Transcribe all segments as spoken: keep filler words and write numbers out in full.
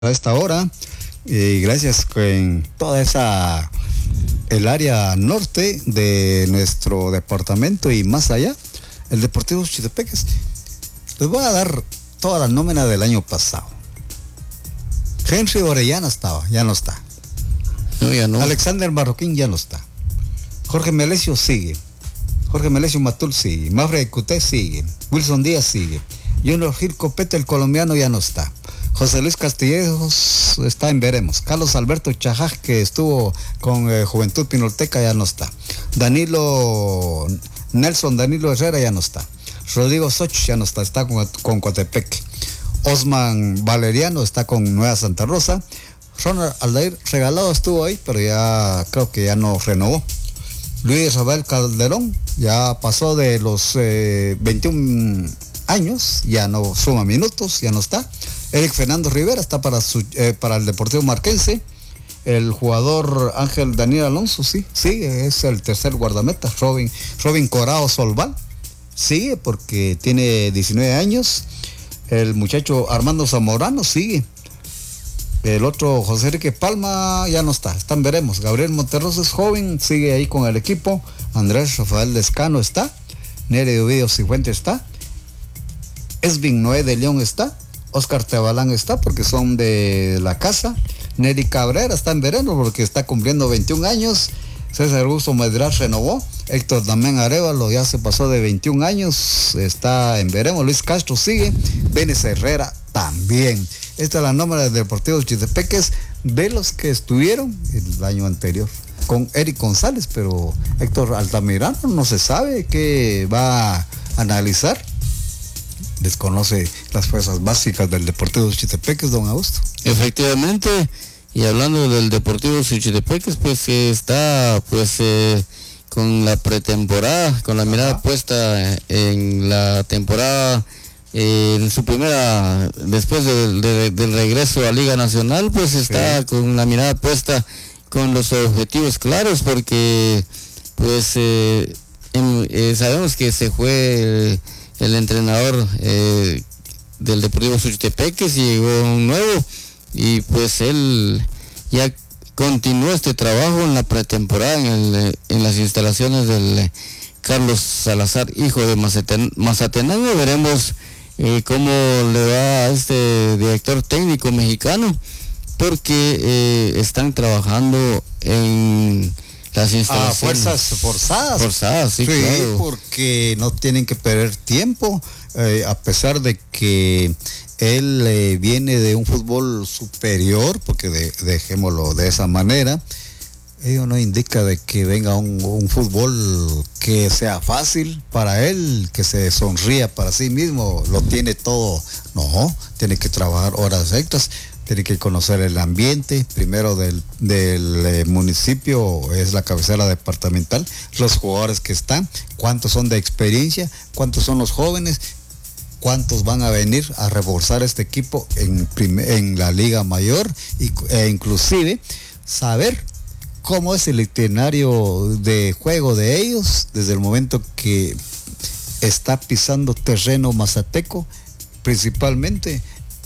A esta hora, y gracias en toda esa, el área norte de nuestro departamento y más allá, el Deportivo Suchitepeques. Les voy a dar toda la nómina del año pasado. Henry Orellana estaba, ya no está. No, ya no. Alexander Marroquín ya no está. Jorge Melesio sigue. Jorge Melesio Matul sigue. Mafre Cuté sigue. Wilson Díaz sigue. Junior Gil Copete, el colombiano, ya no está. José Luis Castillejos está en veremos. Carlos Alberto Chajaj, que estuvo con eh, Juventud Pinolteca, ya no está. Danilo Nelson Danilo Herrera ya no está. Rodrigo Soch ya no está, está con, con Coatepeque. Osman Valeriano está con Nueva Santa Rosa. Ronald Aldair Regalado estuvo ahí, pero ya creo que ya no renovó. Luis Rafael Calderón ya pasó de los eh, veintiún años, ya no suma minutos, ya no está. Eric Fernando Rivera está para, su, eh, para el Deportivo Marquense. El jugador Ángel Daniel Alonso, sí, sigue, es el tercer guardameta. Robin, Robin Corao Solval sigue porque tiene diecinueve años. El muchacho Armando Zamorano sigue. El otro José Enrique Palma ya no está, están veremos. Gabriel Monterroso es joven, sigue ahí con el equipo. Andrés Rafael Lescano está. Nere Ovidio Cifuentes está. Esvin Noé de León está. Oscar Tebalán está porque son de la casa. Neri Cabrera está en verano porque está cumpliendo veintiún años. César Augusto Medraz renovó. Héctor Damián Arevalo ya se pasó de veintiún años, está en veremos. Luis Castro sigue. Benes Herrera también. Esta es la nómina del Deportivo Suchitepeques de los que estuvieron el año anterior con Eric González, pero Héctor Altamirano no se sabe qué va a analizar. Desconoce las fuerzas básicas del Deportivo Suchitepeques, don Augusto. Efectivamente, y hablando del Deportivo Suchitepeques, pues que está pues eh, con la pretemporada, con la mirada Ajá. puesta en la temporada, eh, en su primera, después de, de, del regreso a Liga Nacional, pues está sí. con la mirada puesta con los objetivos claros, porque pues eh, en, eh, sabemos que se fue... El, el entrenador eh, del Deportivo Suchitepeques y llegó un nuevo y pues él ya continuó este trabajo en la pretemporada en, el, en las instalaciones del Carlos Salazar, hijo de Mazaten, Mazatenango. Veremos eh, cómo le va a este director técnico mexicano, porque eh, están trabajando en las instalaciones. Ah, fuerzas forzadas. Forzadas, sí, sí, claro. Porque no tienen que perder tiempo, eh, a pesar de que él eh, viene de un fútbol superior, porque de, dejémoslo de esa manera, ello no indica de que venga un, un fútbol que sea fácil para él, que se sonría para sí mismo, lo tiene todo. No, tiene que trabajar horas extras. Tiene que conocer el ambiente, primero del, del eh, municipio, es la cabecera departamental, los jugadores que están, cuántos son de experiencia, cuántos son los jóvenes, cuántos van a venir a reforzar este equipo en, en la Liga Mayor, y, e inclusive saber cómo es el itinerario de juego de ellos desde el momento que está pisando terreno mazateco, principalmente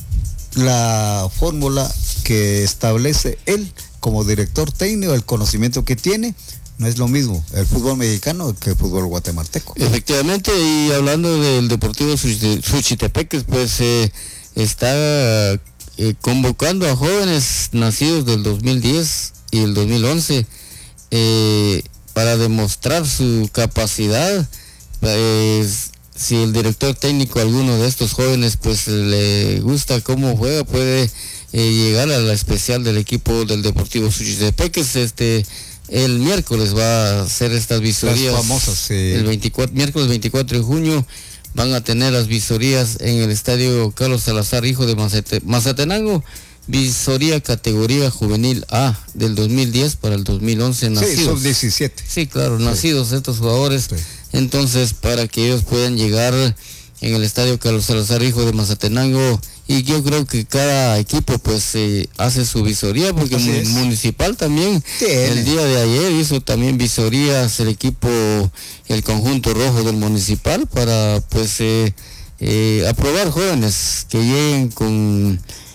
la fórmula que establece él como director técnico, el conocimiento que tiene, no es lo mismo el fútbol mexicano que el fútbol guatemalteco. Efectivamente, y hablando del Deportivo Suchitepeques, pues eh, está eh, convocando a jóvenes nacidos del dos mil diez y el dos mil once eh, para demostrar su capacidad. Eh, Si el director técnico, alguno de estos jóvenes, pues le gusta cómo juega, puede eh, llegar a la especial del equipo del Deportivo Suchitepeques. Este, el miércoles va a hacer estas visorías. Las famosas, sí. El veinticuatro, miércoles veinticuatro de junio van a tener las visorías en el estadio Carlos Salazar, hijo de Mazate, Mazatenango. Visoría categoría juvenil A del dos mil diez para el dos mil once nacidos. Sí, sub diecisiete. Sí, claro, nacidos sí. estos jugadores. Sí. Entonces, para que ellos puedan llegar en el estadio Carlos Salazar, hijo de Mazatenango, y yo creo que cada equipo pues eh, hace su visoría, porque el municipal también ¿Tiene? el día de ayer hizo también visorías el equipo, el conjunto rojo del municipal, para pues eh, eh, aprobar jóvenes que lleguen con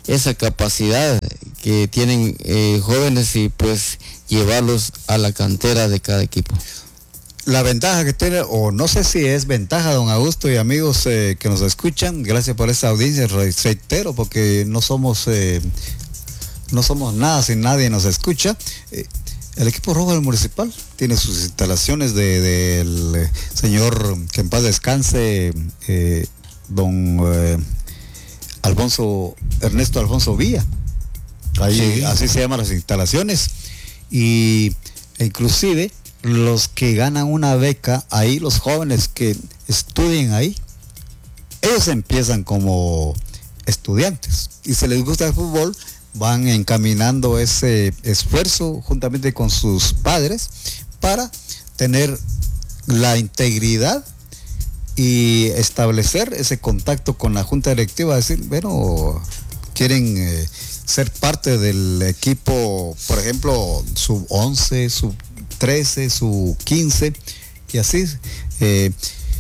esa capacidad que tienen eh, jóvenes y pues llevarlos a la cantera de cada equipo. La ventaja que tiene, o no sé si es ventaja, don Augusto y amigos eh, que nos escuchan, gracias por esta audiencia, reitero, porque no somos eh, no somos nada si nadie nos escucha. Eh, el equipo rojo del Municipal tiene sus instalaciones del de, de señor, que en paz descanse, eh, don eh, Alfonso, Ernesto Alfonso Villa. Ahí, sí. Así se llaman las instalaciones. Y e inclusive los que ganan una beca ahí, los jóvenes que estudian ahí, ellos empiezan como estudiantes y si les gusta el fútbol van encaminando ese esfuerzo juntamente con sus padres para tener la integridad y establecer ese contacto con la junta directiva, decir, bueno, quieren eh, ser parte del equipo, por ejemplo, sub once, sub trece, sub quince y así, eh,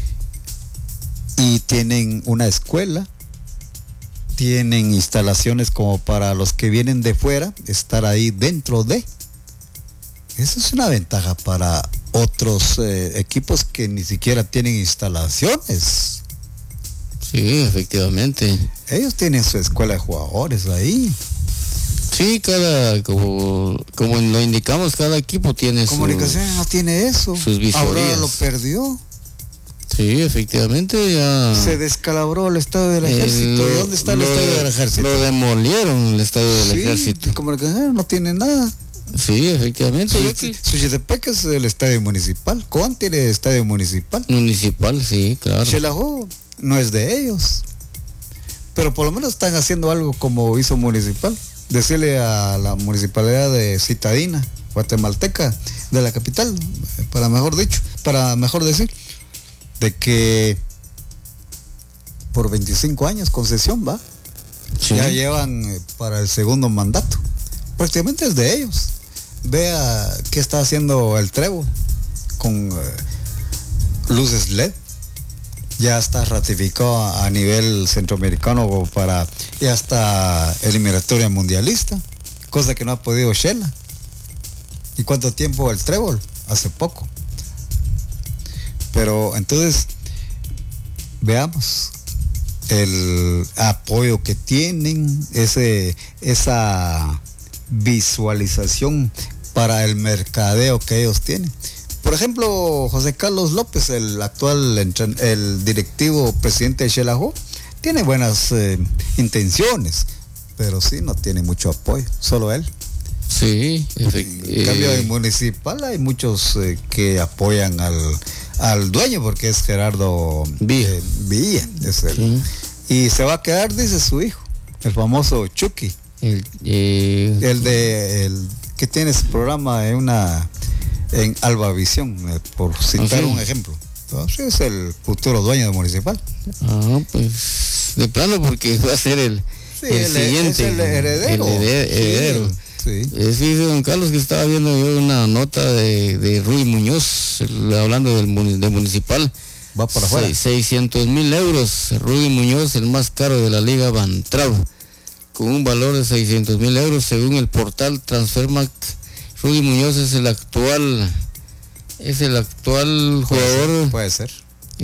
y tienen una escuela, tienen instalaciones como para los que vienen de fuera, estar ahí dentro de. Eso es una ventaja para otros eh, equipos que ni siquiera tienen instalaciones. Sí, efectivamente. Ellos tienen su escuela de jugadores ahí. Sí, cada, como, como lo indicamos, cada equipo tiene Comunicaciones su, no tiene eso. Sus visorías. Ahora lo perdió. Sí, efectivamente, ya... Se descalabró el estadio del ejército. El, ¿Y dónde está el lo, estadio del ejército? Lo demolieron, el estadio del sí, ejército. Comunicaciones no tiene nada. Sí, efectivamente. Suchitepec es el estadio municipal. Coan tiene estadio municipal. Municipal, sí, claro. Xelajú no es de ellos. Pero por lo menos están haciendo algo como hizo Municipal. Decirle a la municipalidad de Citadina, guatemalteca, de la capital, para mejor dicho, para mejor decir, de que por veinticinco años concesión va. Sí. Ya llevan eh, para el segundo mandato. Prácticamente es de ellos. Vea qué está haciendo el Trébol con eh, luces L E D. Ya está ratificado a, a nivel centroamericano para ya está eliminatoria mundialista, cosa que no ha podido Shela. ¿Y cuánto tiempo el Trébol? Hace poco. Pero entonces veamos el apoyo que tienen, ese esa visualización para el mercadeo que ellos tienen. Por ejemplo, José Carlos López, el actual el directivo presidente de Xelajú, tiene buenas eh, intenciones, pero sí no tiene mucho apoyo, solo él. Sí, en cambio en municipal hay muchos eh, que apoyan al, al dueño, porque es Gerardo Villa, eh, Villa es él. Sí. Y se va a quedar, dice su hijo, el famoso Chucky, el, eh, el de el que tiene ese programa en una en Albavisión, eh, por citar ¿Ah, sí? un ejemplo. Entonces es el futuro dueño de Municipal. Ah, pues de plano, porque va a ser el, sí, el, el siguiente. Es el heredero. El heredero. Sí, sí. Eh, sí, don Carlos, que estaba viendo yo una nota de, de Ruy Muñoz, el, hablando del de Municipal. Va para afuera. seiscientos mil euros. Ruy Muñoz, el más caro de la Liga Bantrao, con un valor de seiscientos mil euros, según el portal Transfermarkt. Rudy Muñoz es el actual, es el actual puede jugador. Ser, puede ser.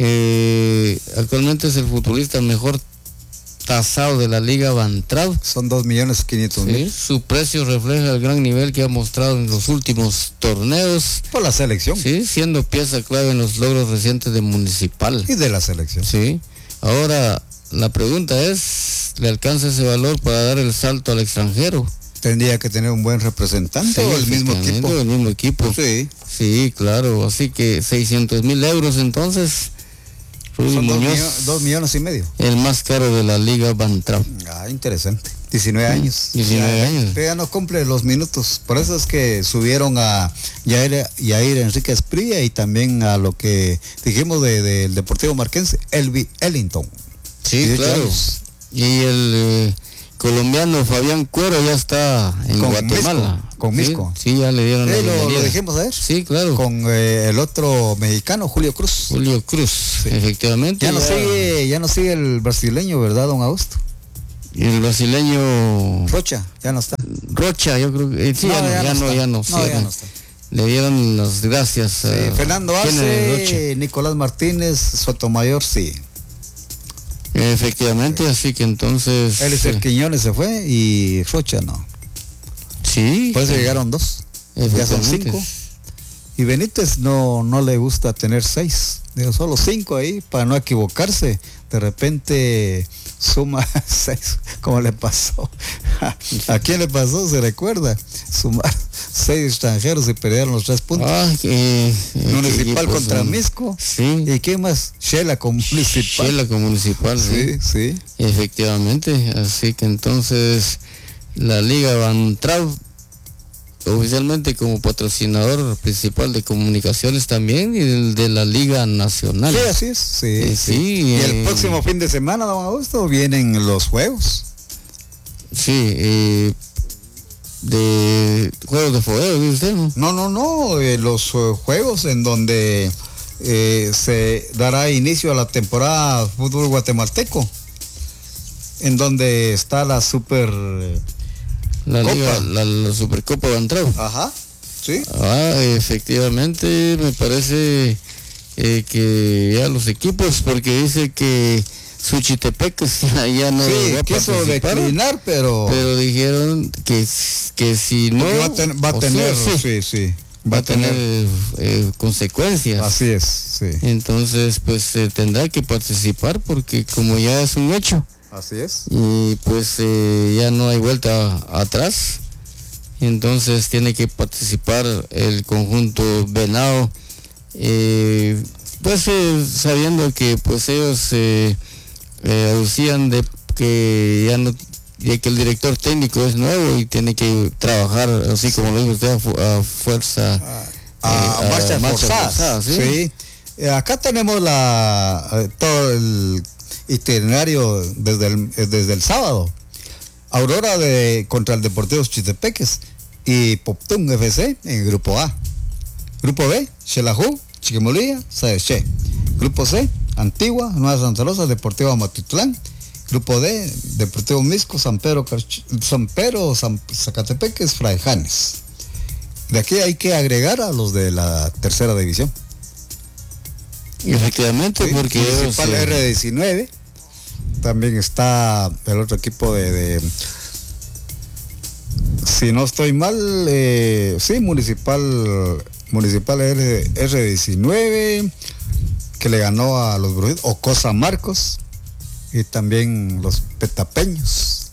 Eh, actualmente es el futbolista mejor tasado de la Liga Bantrao. Son dos millones quinientos mil. Su precio refleja el gran nivel que ha mostrado en los últimos torneos. Por la selección. Sí, siendo pieza clave en los logros recientes de Municipal. Y de la selección. Sí. Ahora, la pregunta es, ¿le alcanza ese valor para dar el salto al extranjero? Tendría que tener un buen representante, sí, o el mismo equipo. El mismo equipo. Sí. Sí, claro. Así que seiscientos mil euros entonces. Rudy Son Muñoz, dos, millones, dos millones y medio. El más caro de la Liga Bantrao. Ah, interesante. diecinueve años. diecinueve ya, años. Ya no cumple los minutos. Por eso es que subieron a Yair, Yair Enrique Esprilla y también a lo que dijimos del de, de Deportivo Marquense, Elvi Ellington. Sí, claro. Años. Y el eh, colombiano Fabián Cuero ya está en con Guatemala. Misco, con Misco. Sí, sí, ya le dieron eh, la lo, lo dijimos ayer. Sí, claro. Con eh, el otro mexicano, Julio Cruz. Julio Cruz, sí. Efectivamente. Ya, ya no sigue, ya no sigue el brasileño, ¿verdad, don Augusto? Y el brasileño Rocha, ya no está. Rocha, yo creo que sí, no, ya, no, ya, ya, no, ya no, sí, no, ya no está. Le dieron las gracias. Sí, a Fernando Arce, Nicolás Martínez, Sotomayor, sí. Efectivamente, sí. Así que entonces... Él es el Quiñones se fue y Rocha no. Sí. Por eso sí. Llegaron dos. Ya son cinco. Y Benítez no, no le gusta tener seis. Digo, solo cinco ahí para no equivocarse. De repente suma seis, como le pasó. ¿A quién le pasó? ¿Se recuerda? Sumar seis extranjeros y perdieron los tres puntos. Ah, que, Municipal que contra son... Misco. Sí. ¿Y qué más? Shela con Municipal. Shela con Municipal, sí. Sí, sí. Efectivamente. Así que entonces la Liga Van Traub, oficialmente como patrocinador principal de comunicaciones también y de, de la Liga Nacional. Sí, así es. Sí, eh, sí. sí y eh, el próximo fin de semana, don Augusto, vienen los juegos. Sí, eh, de juegos de fogueo, ¿dice usted? No, no, no, no eh, los uh, juegos en donde eh, se dará inicio a la temporada fútbol guatemalteco, en donde está la super... La Copa. Liga, la, la Supercopa Van Traub. Ajá, sí. Ah, efectivamente, me parece eh, que ya los equipos, porque dice que Suchitepec ya no sí, va a quiso participar, declinar, pero... Pero dijeron que, que si no... Va a, ten, va a tener, sea, sí, sí, va, va a tener, tener eh, consecuencias. Así es, sí. Entonces, pues eh, tendrá que participar porque como ya es un hecho. Así es. Y pues eh, ya no hay vuelta atrás. Entonces tiene que participar el conjunto Venado. Eh, pues eh, sabiendo que pues ellos eh, eh, aducían de que ya no, de que el director técnico es nuevo y tiene que trabajar así como lo dijo usted a, fu a fuerza. A, a, eh, a marchas forzadas. Forzadas, ¿sí? Sí. Eh, acá tenemos la eh, todo el itinerario desde el, desde el sábado. Aurora de contra el Deportivo Chitepeques y Poptún F C en el grupo A. Grupo B, Xelajú, Chiquimolía, Saeché. Grupo C, Antigua, Nueva Santa Rosa, Deportivo Amatitlán. Grupo D, Deportivo Misco, San Pedro, San Pedro, San Zacatepeques, Fraijanes. De aquí hay que agregar a los de la tercera división. Efectivamente, sí, porque Municipal ellos, R diecinueve, también está el otro equipo de, de si no estoy mal, eh, sí, Municipal Municipal R, R diecinueve, que le ganó a los Brujitos, Ocosa Marcos, y también los Petapeños,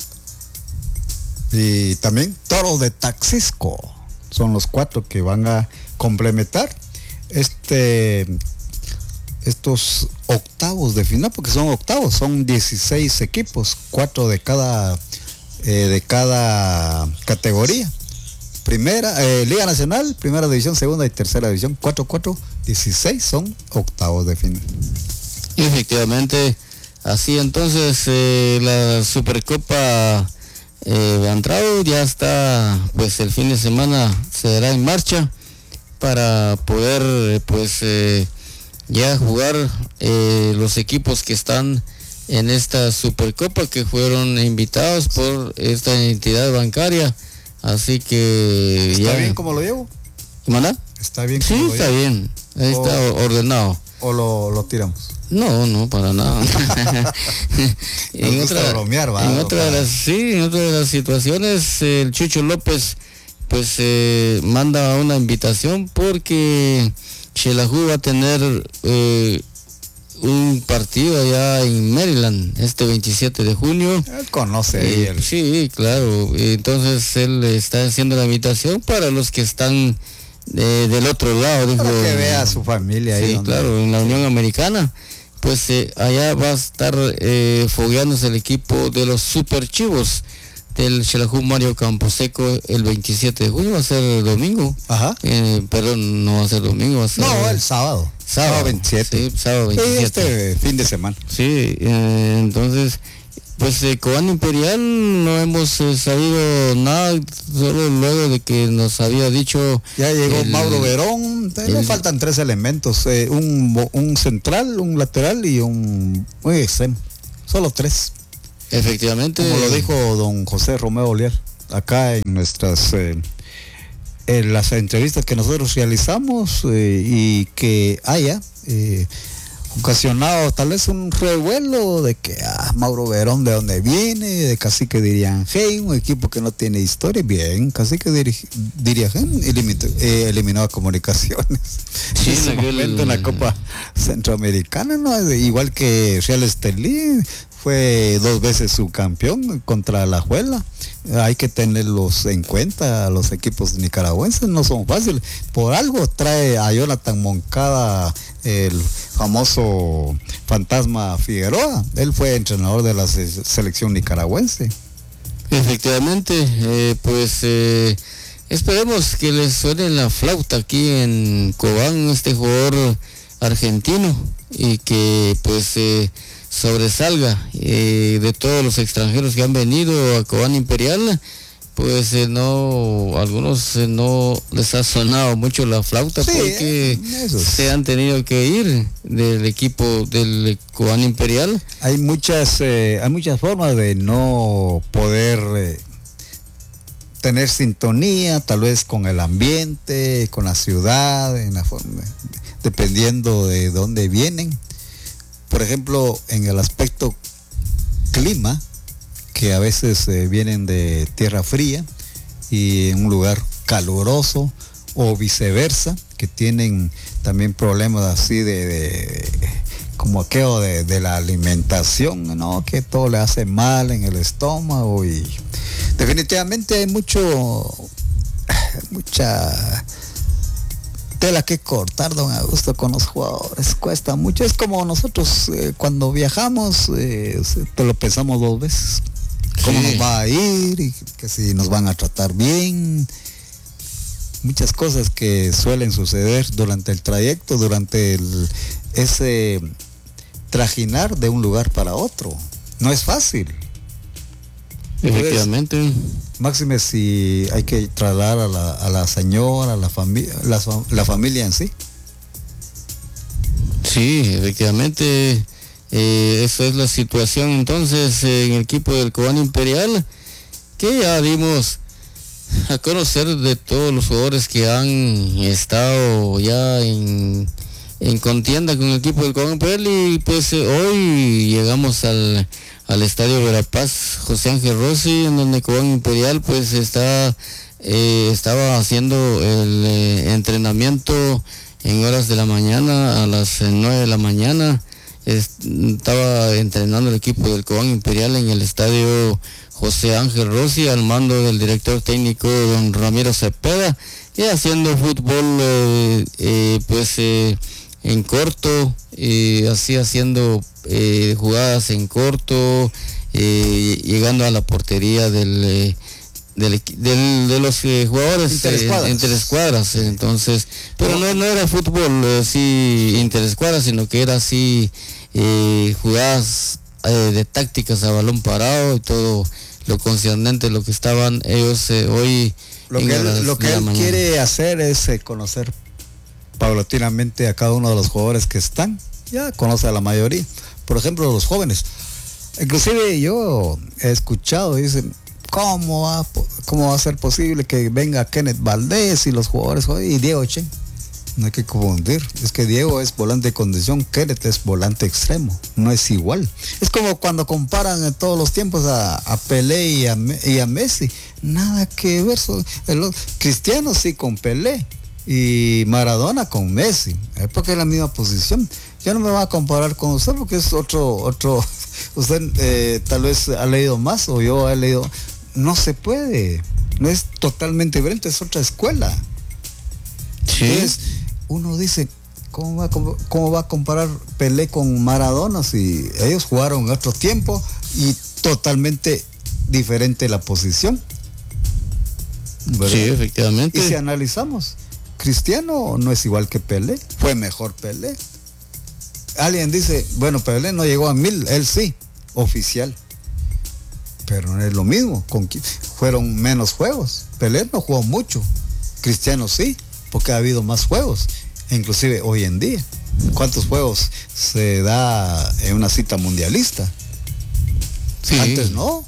y también Toros de Taxisco, son los cuatro que van a complementar este estos octavos de final, porque son octavos, son dieciséis equipos, cuatro de cada eh, de cada categoría. Primera, eh, Liga Nacional, primera división, segunda y tercera división, cuatro, cuatro, dieciséis son octavos de final. Efectivamente, así entonces eh, la Supercopa eh, Van Traub ya está, pues el fin de semana se dará en marcha para poder pues eh, ya jugar eh, los equipos que están en esta Supercopa, que fueron invitados por esta entidad bancaria. Así que ¿Está ya... bien como lo llevo? ¿Manda? ¿Está bien como Sí, lo está llevo? Bien. Ahí o, está ordenado. ¿O lo, lo tiramos? No, no, para nada. en otra, bromear, ¿va? En otra de las, sí, en otra de las situaciones, el Chucho López pues eh, manda una invitación porque Xelajú va a tener eh, un partido allá en Maryland este veintisiete de junio. Él conoce ahí eh, el... Sí, claro. Entonces él está haciendo la invitación para los que están eh, del otro lado. Dijo, para que vea a su familia ahí. Sí, donde... claro, en la Unión Americana. Pues eh, allá va a estar eh, fogueándose el equipo de los Super Chivos del Xelajú Mario Camposeco el veintisiete de junio, va a ser el domingo. Ajá. Eh, perdón, no va a ser domingo, va a ser... No, el sábado. Sábado veintisiete. Sí, sábado veintisiete. Este fin de semana. Sí, eh, entonces, pues eh, Cobán Imperial no hemos eh, sabido nada, solo luego de que nos había dicho... Ya llegó el, Mauro Verón, el, le faltan tres elementos, eh, un, un central, un lateral y un, un extremo, solo tres. Efectivamente. Como lo dijo don José Romeo Olier, acá en nuestras, eh, en las entrevistas que nosotros realizamos eh, y que haya eh, ocasionado tal vez un revuelo de que ah, Mauro Verón de dónde viene, de Cacique Diriangén, un equipo que no tiene historia. Bien, Cacique Diriangén eliminó, eh, eliminó a Comunicaciones sí, en su aquel... momento en la Copa Centroamericana, ¿no? Igual que Real Estelí fue dos veces subcampeón contra la Alajuela. Hay que tenerlos en cuenta, los equipos nicaragüenses no son fáciles. Por algo trae a Jonathan Moncada, el famoso fantasma Figueroa. Él fue entrenador de la selección nicaragüense. Efectivamente, eh, pues eh, esperemos que les suene la flauta aquí en Cobán, este jugador argentino, y que pues eh, sobresalga eh, de todos los extranjeros que han venido a Cobán Imperial. Pues eh, no, algunos eh, no les ha sonado mucho la flauta, sí, porque se han tenido que ir del equipo del Cobán Imperial. Hay muchas, eh, hay muchas formas de no poder eh, tener sintonía, tal vez con el ambiente, con la ciudad, en la forma, dependiendo de dónde vienen. Por ejemplo, en el aspecto clima, que a veces eh, vienen de tierra fría y en un lugar caluroso, o viceversa, que tienen también problemas así de, de como aquello de, de la alimentación, ¿no? Que todo le hace mal en el estómago, y definitivamente hay mucho, mucha tela que cortar, don Augusto, con los jugadores. Cuesta mucho. Es como nosotros eh, cuando viajamos, eh, te lo pensamos dos veces. ¿Cómo sí. nos va a ir? Y que si nos van a tratar bien. Muchas cosas que suelen suceder durante el trayecto, durante el, ese trajinar de un lugar para otro. No es fácil. Efectivamente. Entonces, máxime si hay que trasladar a la, a la señora, a la familia, la, la familia en sí. Sí, efectivamente. Eh, esa es la situación entonces eh, en el equipo del Cobán Imperial, que ya dimos a conocer de todos los jugadores que han estado ya en, en contienda con el equipo del Cobán Imperial. Y pues eh, hoy llegamos al, al estadio Verapaz José Ángel Rossi, en donde Cobán Imperial pues está eh, estaba haciendo el eh, entrenamiento en horas de la mañana, a las eh, nueve de la mañana. Estaba entrenando el equipo del Cobán Imperial en el estadio José Ángel Rossi, al mando del director técnico don Ramiro Cepeda, y haciendo fútbol eh, eh, pues eh, en corto, eh, así haciendo eh, jugadas en corto, eh, llegando a la portería del eh, Del, del, de los eh, jugadores interescuadras, eh, interescuadras eh, entonces, pero no, no era fútbol eh, sí interescuadras, sino que era así eh, jugadas eh, de tácticas a balón parado y todo lo concernente, lo que estaban ellos eh, hoy. Lo que él, lo que él quiere hacer es eh, conocer paulatinamente a cada uno de los jugadores que están, ya conoce a la mayoría, por ejemplo los jóvenes. Inclusive yo he escuchado, dicen, ¿Cómo va, ¿Cómo va a ser posible que venga Kenneth Valdés y los jugadores y Diego Chen? No hay que confundir, es que Diego es volante de condición, Kenneth es volante extremo, no es igual. Es como cuando comparan en todos los tiempos a, a Pelé y a, y a Messi, nada que ver. El, Cristiano sí con Pelé y Maradona con Messi, es porque es la misma posición. Yo no me voy a comparar con usted porque es otro, otro, usted eh, tal vez ha leído más o yo he leído. No se puede, no es totalmente diferente, es otra escuela. Sí. Entonces, uno dice, ¿cómo va, cómo, cómo va a comparar Pelé con Maradona si ellos jugaron en otro tiempo y totalmente diferente la posición? ¿Verdad? Sí, efectivamente. Y si analizamos, Cristiano no es igual que Pelé, fue mejor Pelé. Alguien dice, bueno, Pelé no llegó a mil, él sí, oficial. Pero no es lo mismo, con, fueron menos juegos. Pelé no jugó mucho, Cristiano sí, porque ha habido más juegos, inclusive hoy en día. ¿Cuántos juegos se da en una cita mundialista? Sí. Antes no.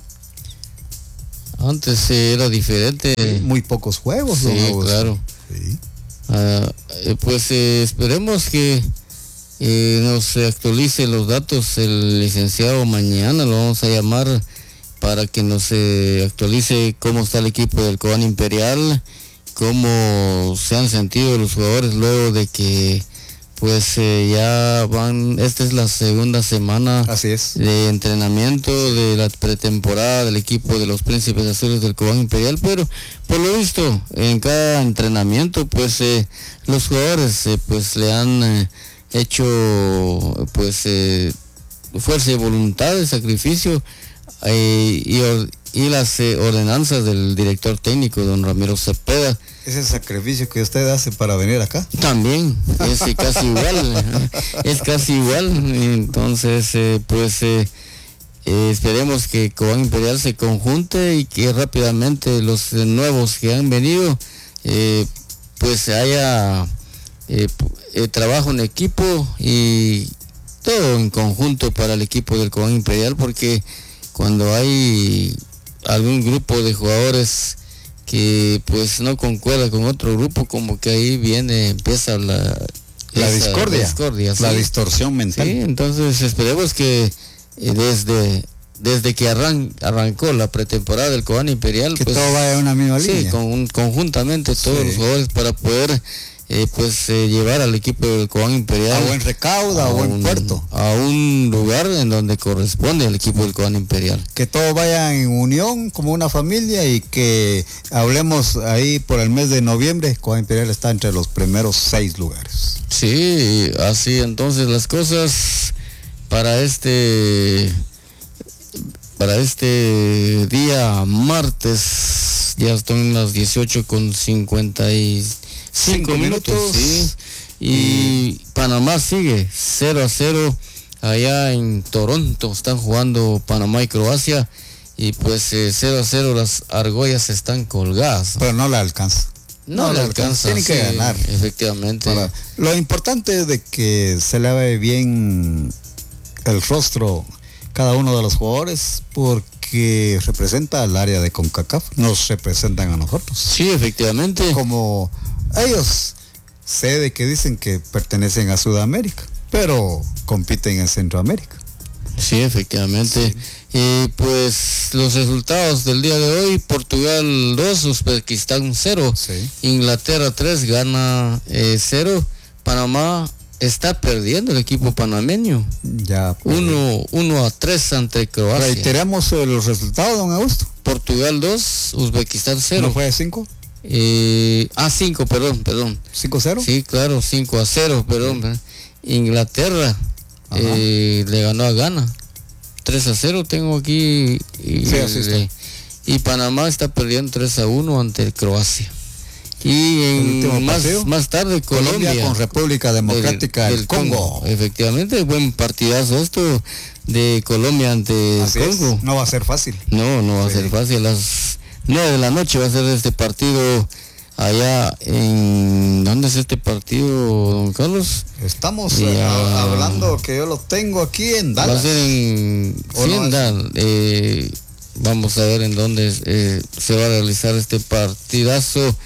Antes eh, era diferente. Muy pocos juegos. Sí, claro. Sí. Uh, eh, pues eh, esperemos que eh, nos actualice los datos el licenciado mañana, lo vamos a llamar para que nos eh, actualice cómo está el equipo del Cobán Imperial, cómo se han sentido los jugadores luego de que pues eh, ya van, esta es la segunda semana Así es. de entrenamiento de la pretemporada del equipo de los Príncipes Azules del Cobán Imperial, pero por lo visto en cada entrenamiento pues eh, los jugadores eh, pues le han eh, hecho pues eh, fuerza y voluntad de sacrificio eh, y, y las eh, ordenanzas del director técnico don Ramiro Cepeda. Ese sacrificio que usted hace para venir acá. También, es casi igual, es casi igual. Entonces, eh, pues eh, eh, esperemos que Cobán Imperial se conjunte y que rápidamente los eh, nuevos que han venido, eh, pues haya eh, eh, trabajo en equipo y todo en conjunto para el equipo del Cobán Imperial, porque cuando hay algún grupo de jugadores que pues no concuerda con otro grupo, como que ahí viene, empieza la, la discordia, discordia ¿sí? La distorsión mental. Sí, entonces esperemos que eh, desde desde que arran, arrancó la pretemporada del Cobán Imperial, que pues, todo vaya en una misma sí, línea. Con, conjuntamente todos sí. los jugadores para poder eh, pues eh, llevar al equipo del Cobán Imperial a buen recaudo, a, a buen un, puerto, a un lugar en donde corresponde al equipo del Cobán Imperial. Que todo vaya en unión como una familia y que hablemos ahí por el mes de noviembre. Cobán Imperial está entre los primeros seis lugares. Sí, así entonces las cosas para este para este día martes. Ya están las dieciocho con cincuenta y cinco minutos, sí. Y Panamá sigue cero a cero allá en Toronto. Están jugando Panamá y Croacia y pues eh, cero a cero las argollas están colgadas. Pero no le alcanza. No, no le alcanza. Tienen que sí, ganar. Efectivamente. Para, lo importante es de que se le ve bien el rostro cada uno de los jugadores, porque representa al área de CONCACAF, nos representan a nosotros. Sí, efectivamente. Como ellos, sé de que dicen que pertenecen a Sudamérica, pero compiten en Centroamérica. Sí, efectivamente. Sí. Y pues los resultados del día de hoy: Portugal dos, Uzbekistán cero, sí. Inglaterra tres, Ghana eh, cero, Panamá está perdiendo el equipo panameño. Ya. uno a tres ante Croacia. Reiteramos los resultados, don Augusto. Portugal dos, Uzbekistán cero. ¿No fue a cinco? Eh, ah, cinco, perdón, perdón. ¿cinco a cero? Sí, claro, cinco a cero, perdón. Sí. Inglaterra eh, le ganó a Ghana. tres a cero tengo aquí. Y, sí, así está. Y Panamá está perdiendo tres a uno ante Croacia. Y en más, más tarde Colombia, Colombia con República Democrática del, del Congo. Congo. Efectivamente, buen partidazo esto de Colombia ante Así Congo. Es. No va a ser fácil. No, no va sí. a ser fácil. A las nueve de la noche va a ser este partido allá en... ¿Dónde es este partido, don Carlos? Estamos eh, a, hablando que yo lo tengo aquí en Dallas. Va a ser en... Sí, no en Dallas. Eh, vamos a ver en dónde eh, se va a realizar este partidazo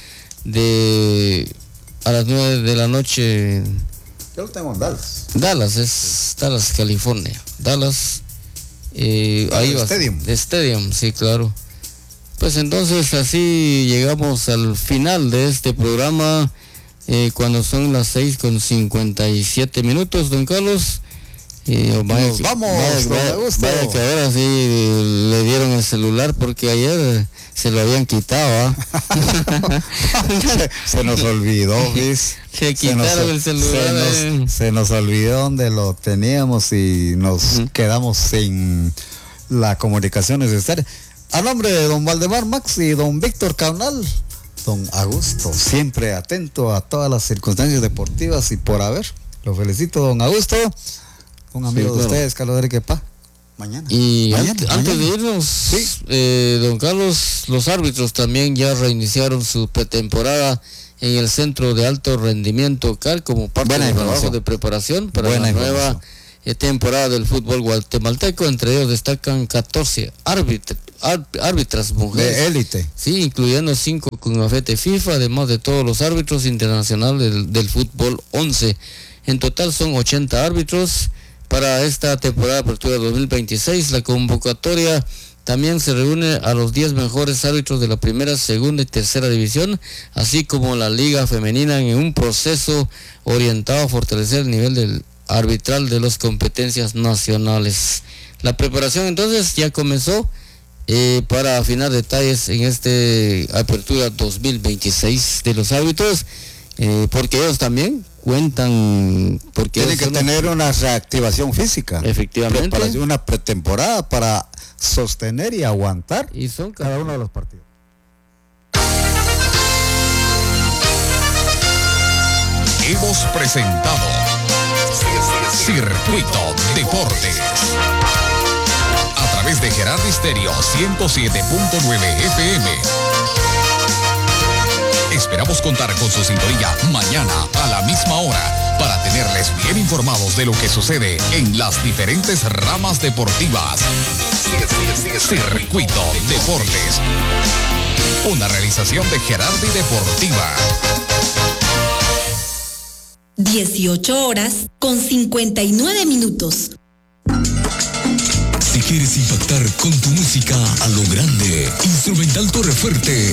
de a las nueve de la noche. Yo lo tengo en Dallas. Dallas, es Dallas, California. Dallas, eh, ahí va. Stadium. Stadium, sí, claro. Pues entonces así llegamos al final de este programa, eh, cuando son las seis con cincuenta y siete minutos, don Carlos. Eh, vaya, Nos vamos, vaya, vaya, vaya que ahora sí le dieron el celular porque ayer se lo habían quitado. ¿eh? se, se nos olvidó, ¿ves? Se quitaron se nos, el celular. Se nos, eh. se nos olvidó dónde lo teníamos y nos uh-huh. quedamos sin la comunicación necesaria. A nombre de don Valdemar Max y don Víctor Caunal, don Augusto, siempre atento a todas las circunstancias deportivas y por haber. Lo felicito, don Augusto. Un amigo sí, claro. de ustedes, Carlos Enrique Paz. Mañana. Y mañana, antes, mañana. antes de irnos, sí. eh, don Carlos, los árbitros también ya reiniciaron su pretemporada en el Centro de Alto Rendimiento C A R como parte del trabajo de preparación para Buena la nueva eh, temporada del fútbol guatemalteco. Entre ellos destacan catorce árbitros. árbitras mujeres de élite, sí, incluyendo cinco con gafete FIFA, además de todos los árbitros internacionales del, del fútbol, once. En total son ochenta árbitros para esta temporada de apertura dos mil veintiséis. La convocatoria también se reúne a los diez mejores árbitros de la primera, segunda y tercera división, así como la liga femenina, en un proceso orientado a fortalecer el nivel del arbitral de las competencias nacionales. La preparación entonces ya comenzó Eh, para afinar detalles en este apertura dos mil veintiséis de los árbitros, eh, porque ellos también cuentan, porque tienen que son... tener una reactivación física, efectivamente, para una pretemporada para sostener y aguantar y son cada uno de los partidos. Hemos presentado Circuito Deportes a través de Gerardo Estéreo ciento siete punto nueve F M. Esperamos contar con su sintonía mañana a la misma hora para tenerles bien informados de lo que sucede en las diferentes ramas deportivas. Circuito Deportes, una realización de Gerardi Deportiva. dieciocho horas con cincuenta y nueve minutos. Si quieres impactar con tu música a lo grande, Instrumental Torre Fuerte